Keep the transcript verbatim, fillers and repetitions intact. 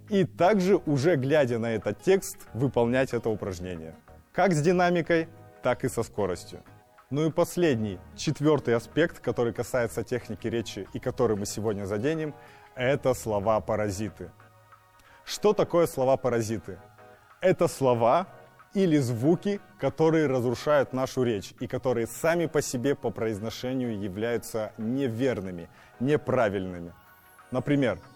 и также, уже глядя на этот текст, выполнять это упражнение. Как с динамикой, так и со скоростью. Ну и последний, четвертый аспект, который касается техники речи и который мы сегодня заденем, это слова-паразиты. Что такое слова-паразиты? Это слова или звуки, которые разрушают нашу речь и которые сами по себе по произношению являются неверными, неправильными. Например,